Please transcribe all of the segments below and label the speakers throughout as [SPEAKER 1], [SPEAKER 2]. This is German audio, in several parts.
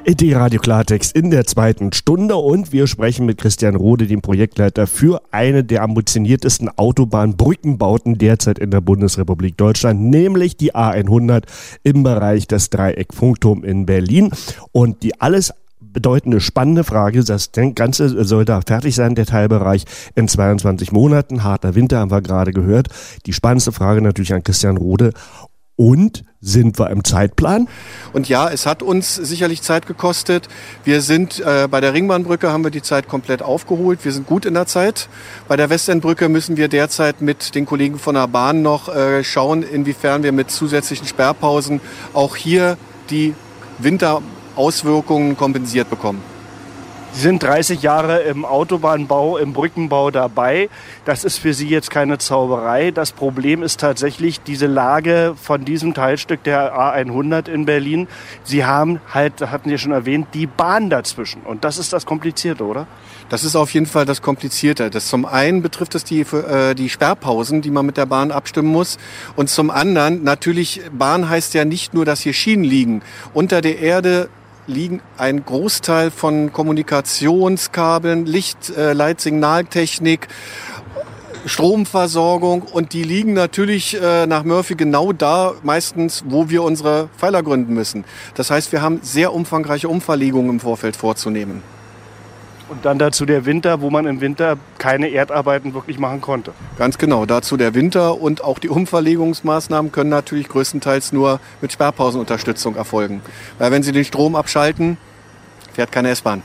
[SPEAKER 1] ET-Radio Klartext in der zweiten Stunde und wir sprechen mit Christian Rode, dem Projektleiter für eine der ambitioniertesten Autobahnbrückenbauten derzeit in der Bundesrepublik Deutschland, nämlich die A100 im Bereich des Dreieck Funkturm in Berlin. Und die alles bedeutende, spannende Frage, das Ganze soll da fertig sein, der Teilbereich in 22 Monaten, harter Winter haben wir gerade gehört. Die spannendste Frage natürlich an Christian Rode. Und sind wir im Zeitplan?
[SPEAKER 2] Und ja, es hat uns sicherlich Zeit gekostet. Wir sind bei der Ringbahnbrücke haben wir die Zeit komplett aufgeholt. Wir sind gut in der Zeit. Bei der Westendbrücke müssen wir derzeit mit den Kollegen von der Bahn noch schauen, inwiefern wir mit zusätzlichen Sperrpausen auch hier die Winterauswirkungen kompensiert bekommen.
[SPEAKER 1] Sie sind 30 Jahre im Autobahnbau, im Brückenbau dabei. Das ist für Sie jetzt keine Zauberei. Das Problem ist tatsächlich diese Lage von diesem Teilstück der A100 in Berlin. Sie haben halt, hatten Sie schon erwähnt, die Bahn dazwischen. Und das ist das Komplizierte, oder?
[SPEAKER 2] Das ist auf jeden Fall das Komplizierte. Das zum einen betrifft es die Sperrpausen, die man mit der Bahn abstimmen muss. Und zum anderen, natürlich, Bahn heißt ja nicht nur, dass hier Schienen liegen. Unter der Erde liegen ein Großteil von Kommunikationskabeln, Licht-Leitsignaltechnik, Stromversorgung und die liegen natürlich nach Murphy genau da meistens, wo wir unsere Pfeiler gründen müssen. Das heißt, wir haben sehr umfangreiche Umverlegungen im Vorfeld vorzunehmen.
[SPEAKER 1] Und dann dazu der Winter, wo man im Winter keine Erdarbeiten wirklich machen konnte.
[SPEAKER 2] Ganz genau, dazu der Winter und auch die Umverlegungsmaßnahmen können natürlich größtenteils nur mit Sperrpausenunterstützung erfolgen. Weil wenn Sie den Strom abschalten, fährt keine S-Bahn.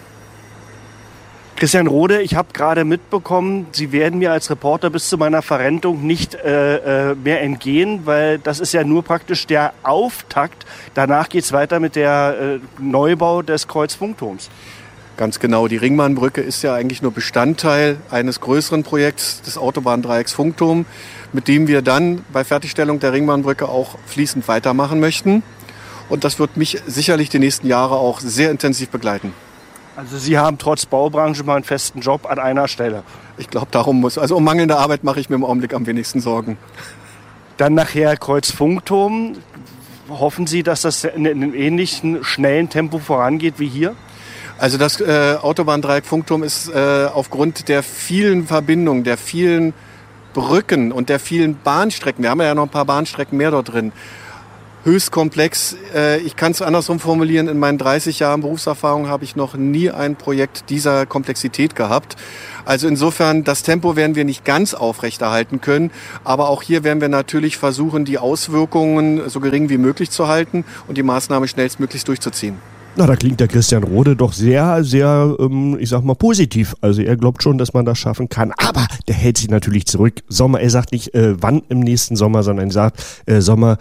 [SPEAKER 1] Christian Rode, ich habe gerade mitbekommen, Sie werden mir als Reporter bis zu meiner Verrentung nicht mehr entgehen, weil das ist ja nur praktisch der Auftakt. Danach geht es weiter mit der Neubau des Kreuzfunkturms.
[SPEAKER 2] Ganz genau, die Ringbahnbrücke ist ja eigentlich nur Bestandteil eines größeren Projekts des Autobahndreiecks Funkturm, mit dem wir dann bei Fertigstellung der Ringbahnbrücke auch fließend weitermachen möchten. Und das wird mich sicherlich die nächsten Jahre auch sehr intensiv begleiten.
[SPEAKER 1] Also Sie haben trotz Baubranche mal einen festen Job an einer Stelle.
[SPEAKER 2] Ich glaube, um mangelnde Arbeit mache ich mir im Augenblick am wenigsten Sorgen.
[SPEAKER 1] Dann nachher Kreuzfunkturm. Hoffen Sie, dass das in einem ähnlichen, schnellen Tempo vorangeht wie hier?
[SPEAKER 2] Also das Autobahndreieck Funkturm ist aufgrund der vielen Verbindungen, der vielen Brücken und der vielen Bahnstrecken, wir haben ja noch ein paar Bahnstrecken mehr dort drin, höchst komplex. Ich kann es andersrum formulieren, in meinen 30 Jahren Berufserfahrung habe ich noch nie ein Projekt dieser Komplexität gehabt. Also insofern, das Tempo werden wir nicht ganz aufrechterhalten können, aber auch hier werden wir natürlich versuchen, die Auswirkungen so gering wie möglich zu halten und die Maßnahme schnellstmöglichst durchzuziehen.
[SPEAKER 1] Na, da klingt der Christian Rode doch sehr, sehr, ich sag mal, positiv. Also er glaubt schon, dass man das schaffen kann. Aber der hält sich natürlich zurück. Sommer, er sagt nicht, wann im nächsten Sommer, sondern er sagt Sommer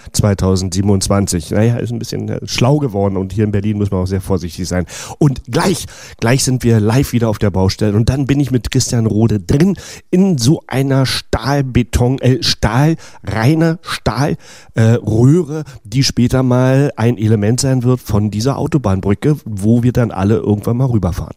[SPEAKER 1] 2027. Naja, ist ein bisschen schlau geworden und hier in Berlin muss man auch sehr vorsichtig sein. Und gleich sind wir live wieder auf der Baustelle und dann bin ich mit Christian Rode drin in so einer reiner Stahlröhre, die später mal ein Element sein wird von dieser Autobahnbrücke, wo wir dann alle irgendwann mal rüberfahren.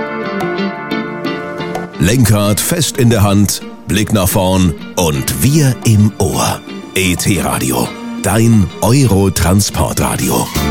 [SPEAKER 3] Lenkrad fest in der Hand, Blick nach vorn und wir im Ohr. ET-Radio, dein Eurotransportradio.